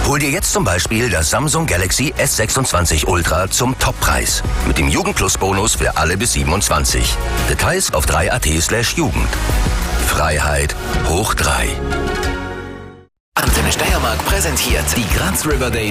Hol dir jetzt zum Beispiel das Samsung Galaxy S26 Ultra zum Toppreis. Mit dem Jugend-Plus-Bonus für alle bis 27. Details auf 3.at/Jugend. Freiheit hoch 3. Antenne Steiermark präsentiert die Graz River Days